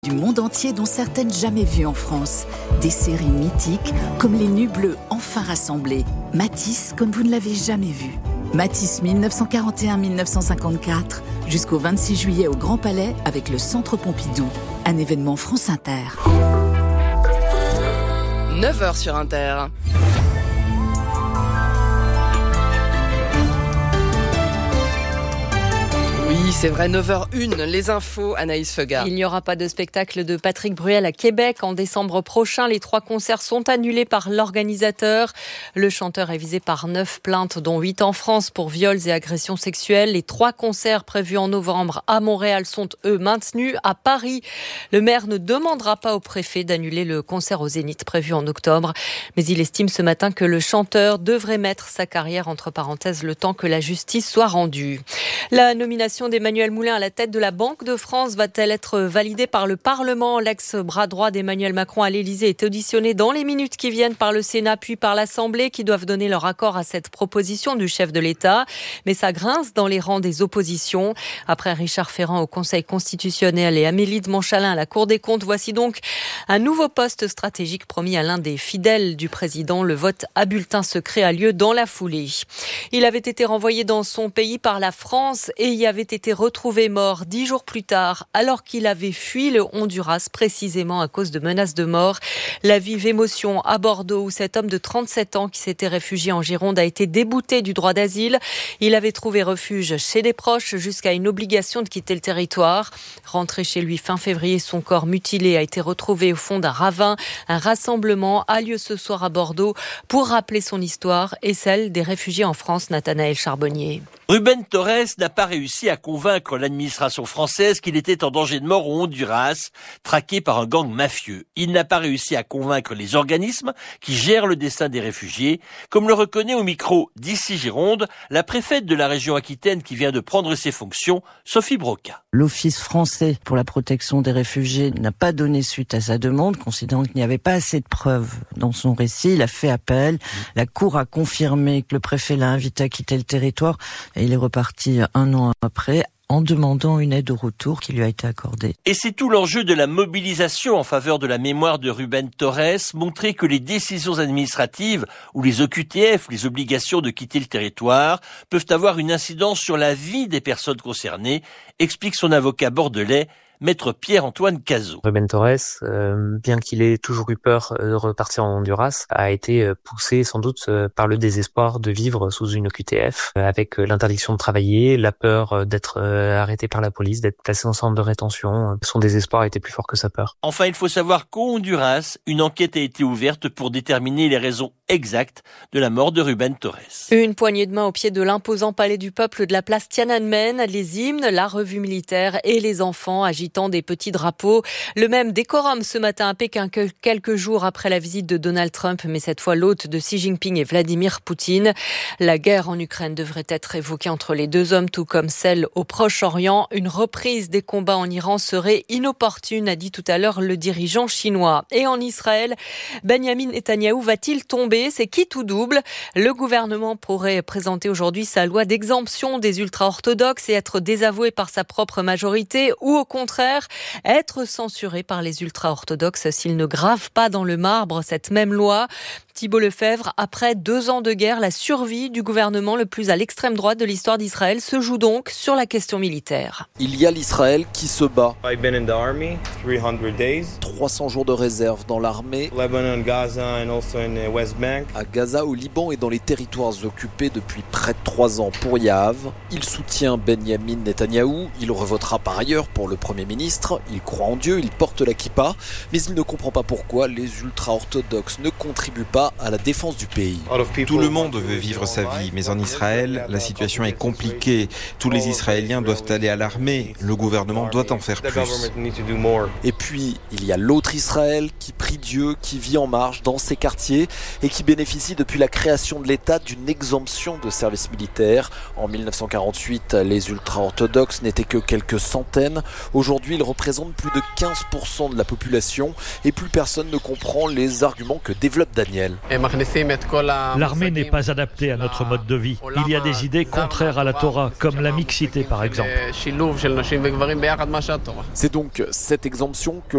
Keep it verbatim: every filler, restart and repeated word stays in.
Du monde entier dont certaines jamais vues en France. Des séries mythiques comme Les Nus Bleus enfin rassemblés. Matisse comme vous ne l'avez jamais vu. Matisse dix-neuf cent quarante et un à dix-neuf cent cinquante-quatre jusqu'au vingt-six juillet au Grand Palais avec le Centre Pompidou. Un événement France Inter. neuf heures sur Inter. Oui, c'est vrai, neuf heures une, les infos, Anaïs Feuga. Il n'y aura pas de spectacle de Patrick Bruel à Québec en décembre prochain. Les trois concerts sont annulés par l'organisateur. Le chanteur est visé par neuf plaintes, dont huit en France pour viols et agressions sexuelles. Les trois concerts prévus en novembre à Montréal sont, eux, maintenus. À Paris, le maire ne demandera pas au préfet d'annuler le concert au Zénith prévu en octobre. Mais il estime ce matin que le chanteur devrait mettre sa carrière entre parenthèses le temps que la justice soit rendue. La nomination d'Emmanuel Moulin à la tête de la Banque de France va-t-elle être validée par le Parlement ? L'ex-bras droit d'Emmanuel Macron à l'Élysée est auditionné dans les minutes qui viennent par le Sénat puis par l'Assemblée qui doivent donner leur accord à cette proposition du chef de l'État. Mais ça grince dans les rangs des oppositions. Après Richard Ferrand au Conseil constitutionnel et Amélie de Montchalin à la Cour des comptes, voici donc un nouveau poste stratégique promis à l'un des fidèles du président. Le vote à bulletin secret a lieu dans la foulée. Il avait été renvoyé dans son pays par la France et y avait été retrouvé mort dix jours plus tard alors qu'il avait fui le Honduras précisément à cause de menaces de mort. La vive émotion à Bordeaux où cet homme de trente-sept ans qui s'était réfugié en Gironde a été débouté du droit d'asile. Il avait trouvé refuge chez des proches jusqu'à une obligation de quitter le territoire. Rentré chez lui fin février, son corps mutilé a été retrouvé au fond d'un ravin. Un rassemblement a lieu ce soir à Bordeaux pour rappeler son histoire et celle des réfugiés en France. Nathanaël Charbonnier. Rubén Torres n'a pas réussi à convaincre l'administration française qu'il était en danger de mort au Honduras, traqué par un gang mafieux. Il n'a pas réussi à convaincre les organismes qui gèrent le destin des réfugiés, comme le reconnaît au micro d'Ici Gironde la préfète de la région Aquitaine qui vient de prendre ses fonctions, Sophie Broca. L'Office français pour la protection des réfugiés n'a pas donné suite à sa demande, considérant qu'il n'y avait pas assez de preuves dans son récit. Il a fait appel. La Cour a confirmé que le préfet l'a invité à quitter le territoire et il est reparti un an après en demandant une aide au retour qui lui a été accordée. Et c'est tout l'enjeu de la mobilisation en faveur de la mémoire de Rubén Torres, montrer que les décisions administratives ou les O Q T F, les obligations de quitter le territoire, peuvent avoir une incidence sur la vie des personnes concernées, explique son avocat bordelais, Maître Pierre-Antoine Cazot. Rubén Torres, euh, bien qu'il ait toujours eu peur de repartir en Honduras, a été poussé sans doute par le désespoir de vivre sous une O Q T F, avec l'interdiction de travailler, la peur d'être arrêté par la police, d'être placé en centre de rétention. Son désespoir était plus fort que sa peur. Enfin, il faut savoir qu'au Honduras, une enquête a été ouverte pour déterminer les raisons exactes de la mort de Rubén Torres. Une poignée de main au pied de l'imposant palais du peuple de la place Tiananmen, les hymnes, la revue militaire et les enfants agitent des petits drapeaux. Le même décorum ce matin à Pékin que quelques jours après la visite de Donald Trump, mais cette fois l'hôte de Xi Jinping et Vladimir Poutine. La guerre en Ukraine devrait être évoquée entre les deux hommes, tout comme celle au Proche-Orient. Une reprise des combats en Iran serait inopportune, a dit tout à l'heure le dirigeant chinois. Et en Israël, Benyamin Netanyahou va-t-il tomber ? C'est qui tout double ? Le gouvernement pourrait présenter aujourd'hui sa loi d'exemption des ultra-orthodoxes et être désavoué par sa propre majorité, ou au contraire être censuré par les ultra-orthodoxes s'ils ne gravent pas dans le marbre cette même loi. Thibault Lefebvre, après deux ans de guerre, la survie du gouvernement le plus à l'extrême droite de l'histoire d'Israël se joue donc sur la question militaire. Il y a l'Israël qui se bat. I've been in the army three hundred days. trois cents jours de réserve dans l'armée. Lebanon, Gaza and also in the West Bank. À Gaza, au Liban et dans les territoires occupés depuis près de trois ans pour Yahav. Il soutient Benyamin Netanyahou. Il revotera par ailleurs pour le Premier ministre. Il croit en Dieu, il porte la kippa. Mais il ne comprend pas pourquoi les ultra-orthodoxes ne contribuent pas à la défense du pays. Tout le monde veut vivre sa vie, mais en Israël, la situation est compliquée. Tous les Israéliens doivent aller à l'armée. Le gouvernement doit en faire plus. Et puis, il y a l'autre Israël qui prie Dieu, qui vit en marge dans ses quartiers et qui bénéficie depuis la création de l'État d'une exemption de service militaire. En dix-neuf cent quarante-huit, les ultra-orthodoxes n'étaient que quelques centaines. Aujourd'hui, ils représentent plus de quinze pour cent de la population et plus personne ne comprend les arguments que développe Daniel. Israël. L'armée n'est pas adaptée à notre mode de vie. Il y a des idées contraires à la Torah, comme la mixité par exemple. C'est donc cette exemption que